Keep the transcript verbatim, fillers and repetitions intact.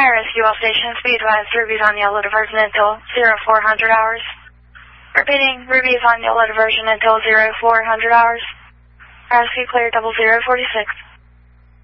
Fire Rescue All Stations, be advised Ruby's on yellow diversion until zero four hundred hours. Repeating, Ruby is on yellow diversion until zero four hundred hours. Rescue clear double zero forty-six.